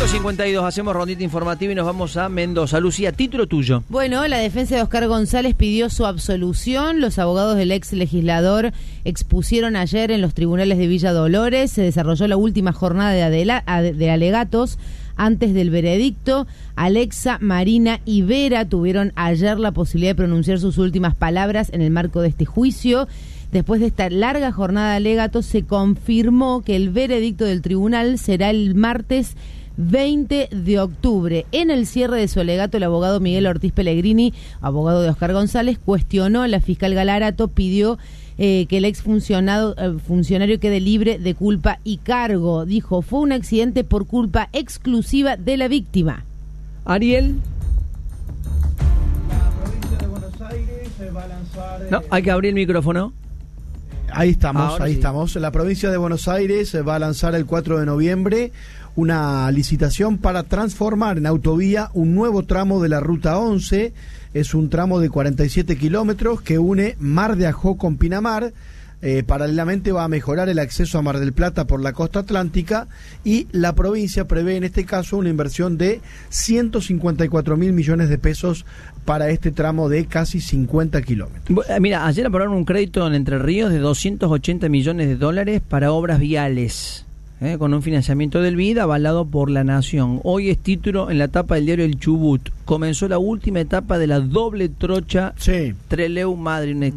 5:52, hacemos rondita informativa y nos vamos a Mendoza. Lucía, título tuyo. Bueno, la defensa de Oscar González pidió su absolución. Los abogados del ex legislador expusieron ayer en los tribunales de Villa Dolores. Se desarrolló la última jornada de alegatos antes del veredicto. Alexa, Marina y Vera tuvieron ayer la posibilidad de pronunciar sus últimas palabras en el marco de este juicio. Después de esta larga jornada de alegatos, se confirmó que el veredicto del tribunal será el martes 20 de octubre. En el cierre de su alegato, el abogado Miguel Ortiz Pellegrini, abogado de Oscar González, cuestionó a la fiscal Galarato, pidió que el ex funcionario quede libre de culpa y cargo. Dijo, fue un accidente por culpa exclusiva de la víctima. Ariel. La provincia de Buenos Aires se va a lanzar... No, hay que abrir el micrófono. Ahí estamos, ahora ahí sí. estamos. La provincia de Buenos Aires va a lanzar el 4 de noviembre una licitación para transformar en autovía un nuevo tramo de la Ruta 11. Es un tramo de 47 kilómetros que une Mar de Ajó con Pinamar. Paralelamente va a mejorar el acceso a Mar del Plata por la costa atlántica, y la provincia prevé en este caso una inversión de 154.000 millones de pesos para este tramo de casi 50 kilómetros. Mira, ayer aprobaron un crédito en Entre Ríos de 280 millones de dólares para obras viales, con un financiamiento del BID avalado por la Nación. Hoy es título en la tapa del diario El Chubut. Comenzó la última etapa de la doble trocha Trelew-Madrid.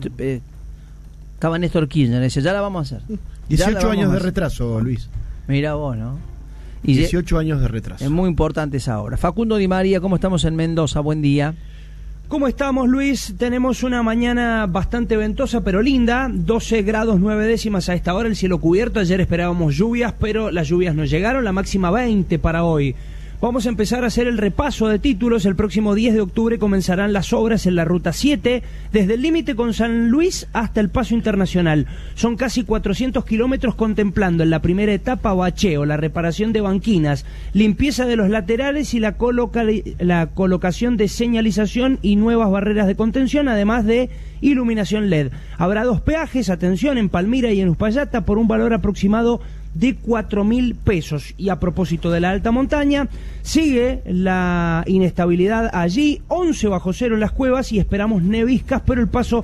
Estaba Néstor Kirchner, ese, ya la vamos a hacer. 18 años de retraso, Luis. Mira vos, ¿no? Y 18 años de retraso. Es muy importante esa obra. Facundo Di María, ¿cómo estamos en Mendoza? Buen día. ¿Cómo estamos, Luis? Tenemos una mañana bastante ventosa, pero linda. 12 grados 9 décimas a esta hora, el cielo cubierto. Ayer esperábamos lluvias, pero las lluvias no llegaron. La máxima 20 para hoy. Vamos a empezar a hacer el repaso de títulos. El próximo 10 de octubre comenzarán las obras en la Ruta 7, desde el límite con San Luis hasta el Paso Internacional. Son casi 400 kilómetros, contemplando en la primera etapa bacheo, la reparación de banquinas, limpieza de los laterales y la colocación de señalización y nuevas barreras de contención, además de iluminación LED. Habrá 2 peajes, atención, en Palmira y en Uspallata, por un valor aproximado de 4.000 pesos. Y a propósito de la alta montaña, sigue la inestabilidad allí, 11 bajo cero en las cuevas, y esperamos neviscas, pero el paso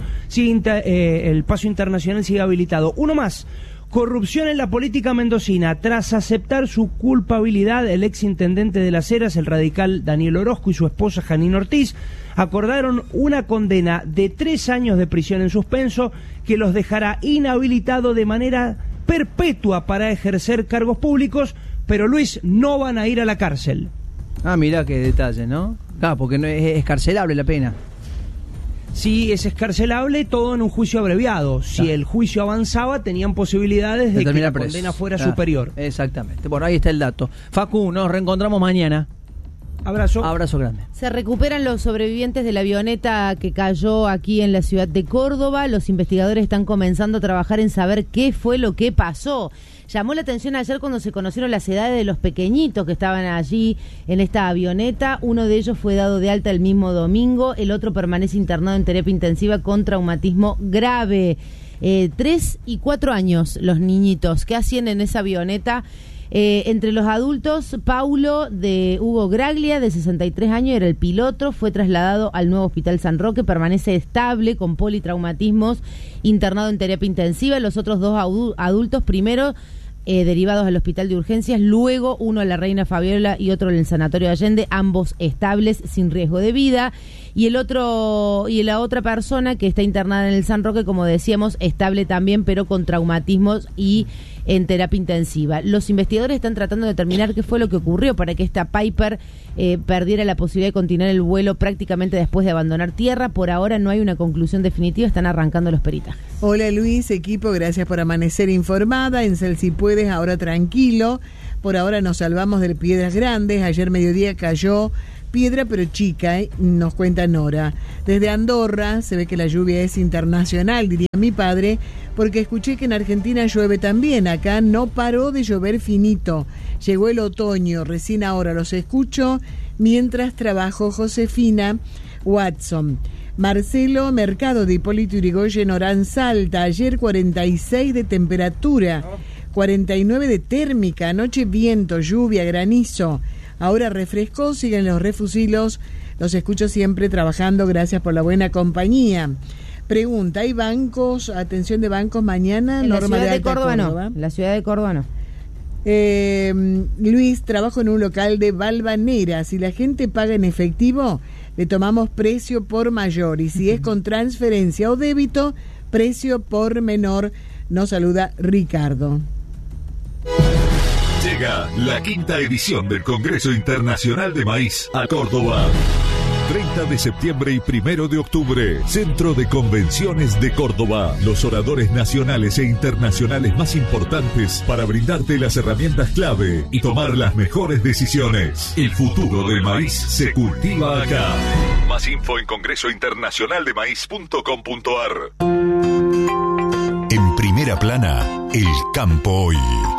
internacional sigue habilitado. Uno más: corrupción en la política mendocina. Tras aceptar su culpabilidad, el exintendente de Las Heras, el radical Daniel Orozco, y su esposa Janine Ortiz acordaron una condena de 3 años de prisión en suspenso que los dejará inhabilitado de manera perpetua para ejercer cargos públicos, pero, Luis, no van a ir a la cárcel. Ah, mirá qué detalle, ¿no? Claro, porque no es escarcelable la pena. Sí, es escarcelable, todo en un juicio abreviado. Si el juicio avanzaba, tenían posibilidades de que la condena fuera superior. Exactamente. Bueno, ahí está el dato. Facu, nos reencontramos mañana. Abrazo. Abrazo grande. Se recuperan los sobrevivientes de la avioneta que cayó aquí en la ciudad de Córdoba. Los investigadores están comenzando a trabajar en saber qué fue lo que pasó. Llamó la atención ayer cuando se conocieron las edades de los pequeñitos que estaban allí en esta avioneta. Uno de ellos fue dado de alta el mismo domingo. El otro permanece internado en terapia intensiva con traumatismo grave. 3 y 4 años los niñitos. ¿Qué hacían en esa avioneta? Entre los adultos, Paulo de Hugo Graglia, de 63 años, era el piloto, fue trasladado al nuevo Hospital San Roque, permanece estable con politraumatismos, internado en terapia intensiva. Los otros 2 adultos, primero derivados al Hospital de Urgencias, luego uno a la Reina Fabiola y otro en el Sanatorio de Allende, ambos estables, sin riesgo de vida. Y la otra persona que está internada en el San Roque, como decíamos, estable también, pero con traumatismos y en terapia intensiva. Los investigadores están tratando de determinar qué fue lo que ocurrió para que esta Piper perdiera la posibilidad de continuar el vuelo prácticamente después de abandonar tierra. Por ahora no hay una conclusión definitiva, están arrancando los peritajes. Hola Luis, equipo, gracias por amanecer informada. En Cel, si puedes, ahora tranquilo. Por ahora nos salvamos de Piedras Grandes. Ayer mediodía cayó piedra pero chica, nos cuenta Nora. Desde Andorra se ve que la lluvia es internacional, diría mi padre, porque escuché que en Argentina llueve también. Acá no paró de llover finito. Llegó el otoño, recién ahora los escucho mientras trabajo. Josefina Watson. Marcelo Mercado de Hipólito Yrigoyen, Orán, Salta. Ayer 46 de temperatura, 49 de térmica. Anoche viento, lluvia, granizo. ahora refrescó, siguen los refusilos, los escucho siempre trabajando, gracias por la buena compañía. Pregunta, ¿hay bancos, atención de bancos mañana? En la Norma ciudad de Alta Córdoba no, en la ciudad de Córdoba no. Luis, trabajo en un local de Valvanera, si la gente paga en efectivo, le tomamos precio por mayor, y si es con transferencia o débito, precio por menor. Nos saluda Ricardo. Llega la 5ª edición del Congreso Internacional de Maíz a Córdoba. 30 de septiembre y 1 de octubre, Centro de Convenciones de Córdoba. Los oradores nacionales e internacionales más importantes para brindarte las herramientas clave y tomar las mejores decisiones. El futuro del maíz se cultiva acá. Más info en congresointernacionaldemaíz.com.ar. En primera plana, el campo hoy.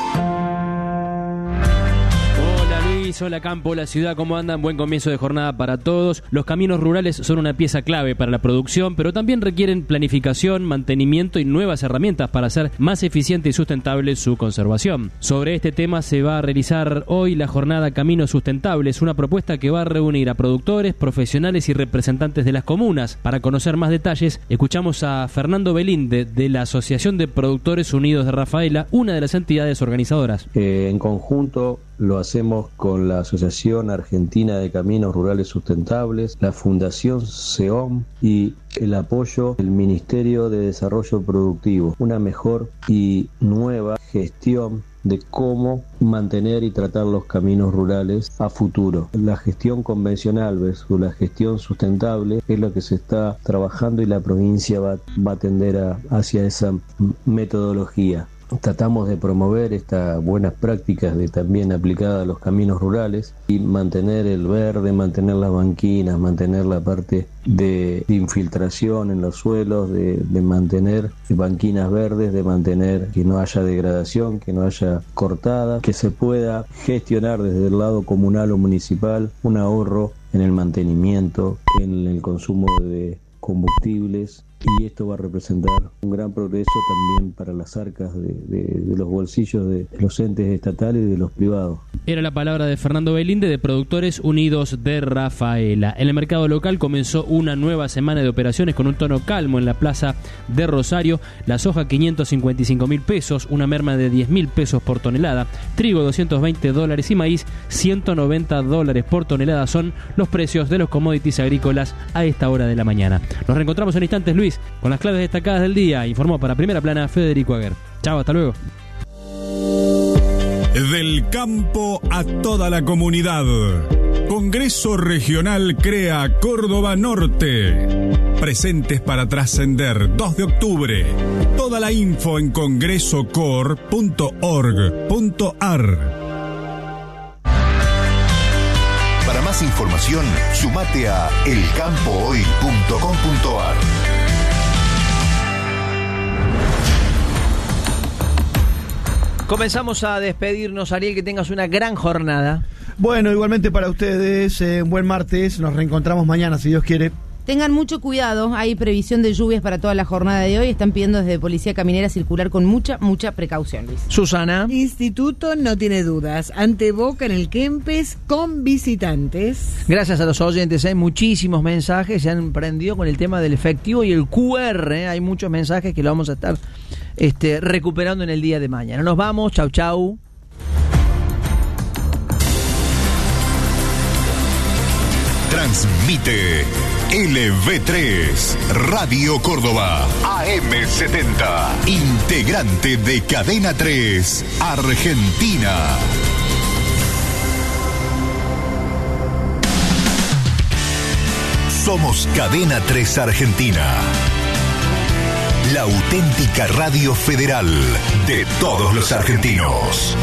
Hola campo, la ciudad, ¿cómo andan? Buen comienzo de jornada para todos. Los caminos rurales son una pieza clave para la producción, pero también requieren planificación, mantenimiento y nuevas herramientas para hacer más eficiente y sustentable su conservación. Sobre este tema se va a realizar hoy la jornada Caminos Sustentables, una propuesta que va a reunir a productores, profesionales y representantes de las comunas. Para conocer más detalles, escuchamos a Fernando Belinde de la Asociación de Productores Unidos de Rafaela, una de las entidades organizadoras. En conjunto lo hacemos con la Asociación Argentina de Caminos Rurales Sustentables, la Fundación SEOM y el apoyo del Ministerio de Desarrollo Productivo. Una mejor y nueva gestión de cómo mantener y tratar los caminos rurales a futuro. La gestión convencional versus la gestión sustentable es lo que se está trabajando y la provincia va a tender hacia esa metodología. Tratamos de promover estas buenas prácticas también aplicadas a los caminos rurales y mantener el verde, mantener las banquinas, mantener la parte de infiltración en los suelos, de mantener banquinas verdes, de mantener que no haya degradación, que no haya cortadas, que se pueda gestionar desde el lado comunal o municipal un ahorro en el mantenimiento, en el consumo de combustibles. Y esto va a representar un gran progreso también para las arcas de los bolsillos de los entes estatales y de los privados. Era la palabra de Fernando Belinde de Productores Unidos de Rafaela. En el mercado local comenzó una nueva semana de operaciones con un tono calmo en la plaza de Rosario. La soja 555.000 pesos, una merma de 10.000 pesos por tonelada, trigo $220 y maíz $190 por tonelada son los precios de los commodities agrícolas a esta hora de la mañana. Nos reencontramos en instantes, Luis, con las claves destacadas del día. Informó para Primera Plana Federico Aguer. Chao, hasta luego. Del campo a toda la comunidad. Congreso Regional Crea Córdoba Norte. Presentes para trascender, 2 de octubre. Toda la info en congresocor.org.ar. Para más información, sumate a elcampohoy.com.ar. Comenzamos a despedirnos, Ariel, que tengas una gran jornada. Bueno, igualmente para ustedes, buen martes, nos reencontramos mañana, si Dios quiere. Tengan mucho cuidado, hay previsión de lluvias para toda la jornada de hoy, están pidiendo desde Policía Caminera circular con mucha precaución, Luis. Susana. Instituto no tiene dudas, ante Boca en el Kempes con visitantes. Gracias a los oyentes, hay muchísimos mensajes, se han prendido con el tema del efectivo y el QR, hay muchos mensajes que lo vamos a estar recuperando en el día de mañana. Nos vamos, chau chau. Transmite LV3 Radio Córdoba AM70, integrante de Cadena 3 Argentina. Somos Cadena 3 Argentina, la auténtica radio federal de todos los argentinos.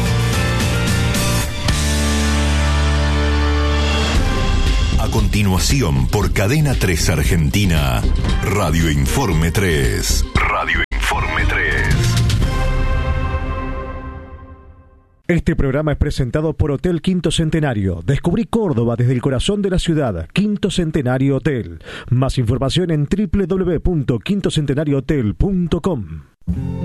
A continuación, por Cadena 3 Argentina, Radio Informe 3. Radio Informe 3. Este programa es presentado por Hotel Quinto Centenario. Descubrí Córdoba desde el corazón de la ciudad. Quinto Centenario Hotel. Más información en www.quintocentenariohotel.com.